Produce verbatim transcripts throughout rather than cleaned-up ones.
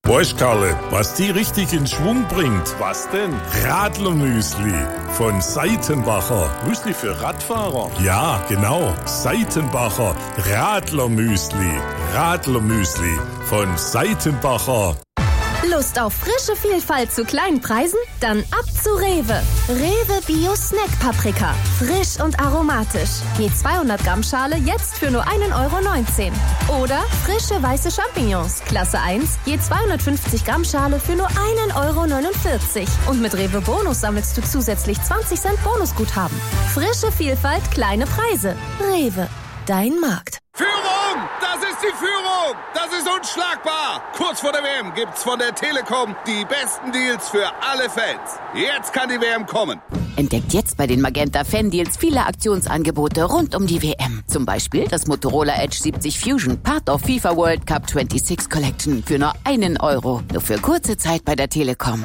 Weißt Karle, was die richtig in Schwung bringt? Was denn? Radlermüsli von Seitenbacher. Müsli für Radfahrer? Ja, genau. Seitenbacher Radlermüsli. Radlermüsli von Seitenbacher. Lust auf frische Vielfalt zu kleinen Preisen? Dann ab zu Rewe. Rewe Bio Snack Paprika. Frisch und aromatisch. Je zweihundert Gramm Schale jetzt für nur ein Euro neunzehn. Oder frische weiße Champignons. Klasse eins. Je zweihundertfünfzig Gramm Schale für nur ein Euro neunundvierzig. Und mit Rewe Bonus sammelst du zusätzlich zwanzig Cent Bonusguthaben. Frische Vielfalt, kleine Preise. Rewe. Dein Markt. Führung! Das ist die Führung! Das ist unschlagbar! Kurz vor der W M gibt's von der Telekom die besten Deals für alle Fans. Jetzt kann die W M kommen. Entdeckt jetzt bei den Magenta Fan Deals viele Aktionsangebote rund um die W M. Zum Beispiel das Motorola Edge siebzig Fusion, Part of FIFA World Cup sechsundzwanzig Collection für nur einen Euro. Nur für kurze Zeit bei der Telekom.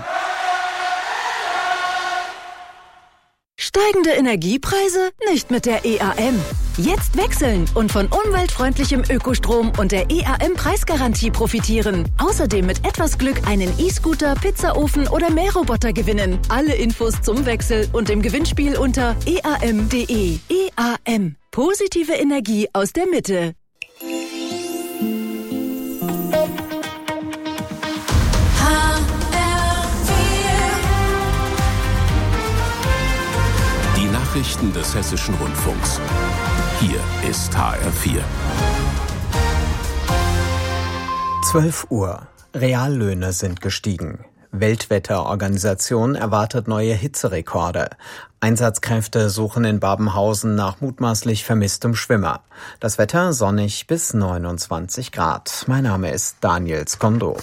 Steigende Energiepreise? Nicht mit der E A M. Jetzt wechseln und von umweltfreundlichem Ökostrom und der E A M-Preisgarantie profitieren. Außerdem mit etwas Glück einen E-Scooter, Pizzaofen oder Mähroboter gewinnen. Alle Infos zum Wechsel und im Gewinnspiel unter e a m punkt d e. E A M. Positive Energie aus der Mitte. Nachrichten des Hessischen Rundfunks. Hier ist H R vier. zwölf Uhr. Reallöhne sind gestiegen. Weltwetterorganisation erwartet neue Hitzerekorde. Einsatzkräfte suchen in Babenhausen nach mutmaßlich vermisstem Schwimmer. Das Wetter sonnig bis neunundzwanzig Grad. Mein Name ist Daniel Skondo.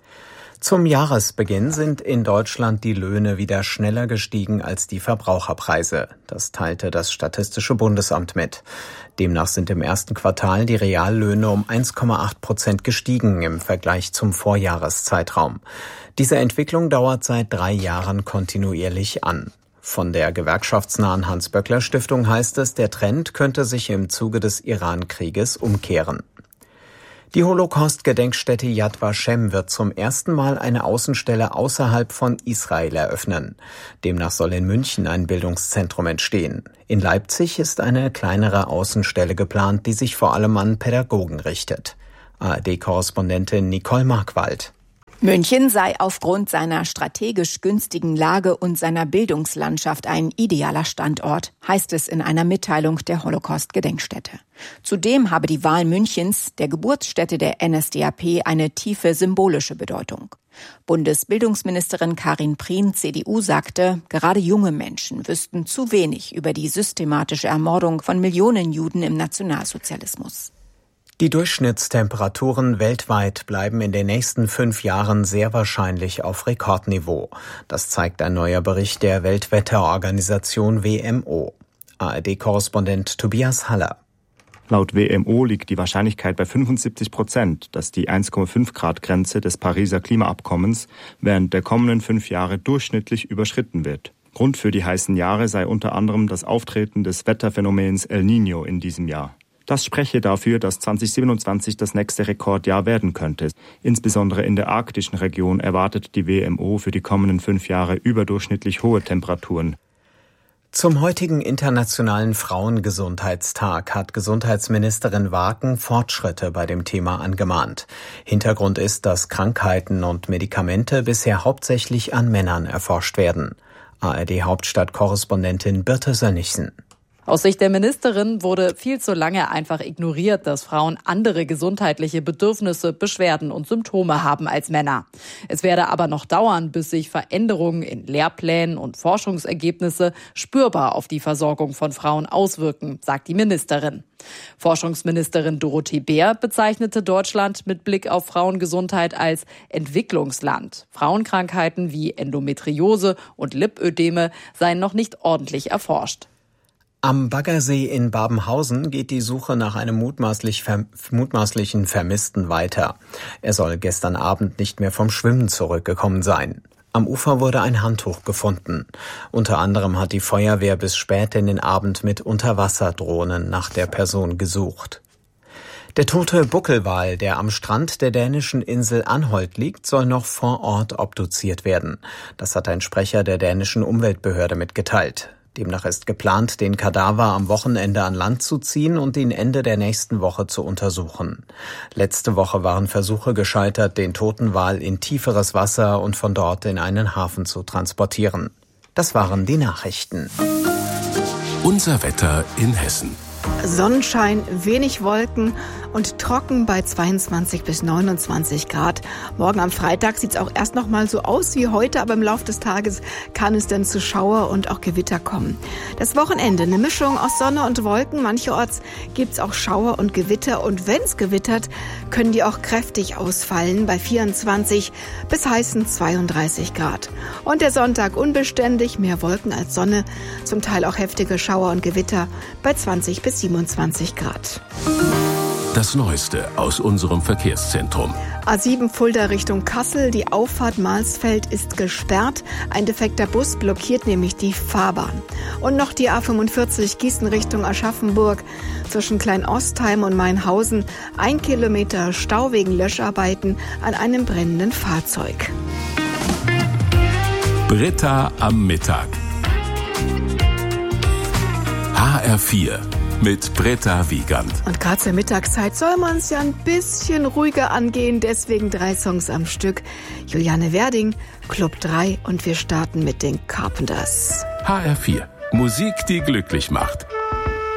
Zum Jahresbeginn sind in Deutschland die Löhne wieder schneller gestiegen als die Verbraucherpreise. Das teilte das Statistische Bundesamt mit. Demnach sind im ersten Quartal die Reallöhne um eins Komma acht Prozent gestiegen im Vergleich zum Vorjahreszeitraum. Diese Entwicklung dauert seit drei Jahren kontinuierlich an. Von der gewerkschaftsnahen Hans-Böckler-Stiftung heißt es, der Trend könnte sich im Zuge des Iran-Krieges umkehren. Die Holocaust-Gedenkstätte Yad Vashem wird zum ersten Mal eine Außenstelle außerhalb von Israel eröffnen. Demnach soll in München ein Bildungszentrum entstehen. In Leipzig ist eine kleinere Außenstelle geplant, die sich vor allem an Pädagogen richtet. A R D-Korrespondentin Nicole Markwald. München sei aufgrund seiner strategisch günstigen Lage und seiner Bildungslandschaft ein idealer Standort, heißt es in einer Mitteilung der Holocaust-Gedenkstätte. Zudem habe die Wahl Münchens, der Geburtsstätte der N S D A P, eine tiefe symbolische Bedeutung. Bundesbildungsministerin Karin Prien, C D U, sagte, gerade junge Menschen wüssten zu wenig über die systematische Ermordung von Millionen Juden im Nationalsozialismus. Die Durchschnittstemperaturen weltweit bleiben in den nächsten fünf Jahren sehr wahrscheinlich auf Rekordniveau. Das zeigt ein neuer Bericht der Weltwetterorganisation W M O. A R D-Korrespondent Tobias Haller. Laut W M O liegt die Wahrscheinlichkeit bei fünfundsiebzig Prozent, dass die eins Komma fünf Grad Grenze des Pariser Klimaabkommens während der kommenden fünf Jahre durchschnittlich überschritten wird. Grund für die heißen Jahre sei unter anderem das Auftreten des Wetterphänomens El Niño in diesem Jahr. Das spreche dafür, dass zwanzig siebenundzwanzig das nächste Rekordjahr werden könnte. Insbesondere in der arktischen Region erwartet die W M O für die kommenden fünf Jahre überdurchschnittlich hohe Temperaturen. Zum heutigen Internationalen Frauengesundheitstag hat Gesundheitsministerin Waken Fortschritte bei dem Thema angemahnt. Hintergrund ist, dass Krankheiten und Medikamente bisher hauptsächlich an Männern erforscht werden. A R D-Hauptstadt-Korrespondentin Birte Sönnigsen. Aus Sicht der Ministerin wurde viel zu lange einfach ignoriert, dass Frauen andere gesundheitliche Bedürfnisse, Beschwerden und Symptome haben als Männer. Es werde aber noch dauern, bis sich Veränderungen in Lehrplänen und Forschungsergebnisse spürbar auf die Versorgung von Frauen auswirken, sagt die Ministerin. Forschungsministerin Dorothee Bär bezeichnete Deutschland mit Blick auf Frauengesundheit als Entwicklungsland. Frauenkrankheiten wie Endometriose und Lipödeme seien noch nicht ordentlich erforscht. Am Baggersee in Babenhausen geht die Suche nach einem mutmaßlich ver- mutmaßlichen Vermissten weiter. Er soll gestern Abend nicht mehr vom Schwimmen zurückgekommen sein. Am Ufer wurde ein Handtuch gefunden. Unter anderem hat die Feuerwehr bis spät in den Abend mit Unterwasserdrohnen nach der Person gesucht. Der tote Buckelwal, der am Strand der dänischen Insel Anholt liegt, soll noch vor Ort obduziert werden. Das hat ein Sprecher der dänischen Umweltbehörde mitgeteilt. Demnach ist geplant, den Kadaver am Wochenende an Land zu ziehen und ihn Ende der nächsten Woche zu untersuchen. Letzte Woche waren Versuche gescheitert, den toten Wal in tieferes Wasser und von dort in einen Hafen zu transportieren. Das waren die Nachrichten. Unser Wetter in Hessen. Sonnenschein, wenig Wolken und trocken bei zweiundzwanzig bis neunundzwanzig Grad. Morgen am Freitag sieht es auch erst noch mal so aus wie heute, aber im Laufe des Tages kann es dann zu Schauer und auch Gewitter kommen. Das Wochenende eine Mischung aus Sonne und Wolken. Mancherorts gibt es auch Schauer und Gewitter und wenn es gewittert, können die auch kräftig ausfallen bei vierundzwanzig bis heißen zweiunddreißig Grad. Und der Sonntag unbeständig, mehr Wolken als Sonne, zum Teil auch heftige Schauer und Gewitter bei zwanzig bis siebenundzwanzig Grad. Das Neueste aus unserem Verkehrszentrum. A sieben Fulda Richtung Kassel, die Auffahrt Mahlsfeld ist gesperrt. Ein defekter Bus blockiert nämlich die Fahrbahn. Und noch die A fünfundvierzig Gießen Richtung Aschaffenburg zwischen Kleinostheim und Mainhausen. Ein Kilometer Stau wegen Löscharbeiten an einem brennenden Fahrzeug. Britta am Mittag. H R vier. Mit Britta Wiegand. Und gerade zur Mittagszeit soll man es ja ein bisschen ruhiger angehen, deswegen drei Songs am Stück. Juliane Werding, Club drei und wir starten mit den Carpenters. H R vier. Musik, die glücklich macht.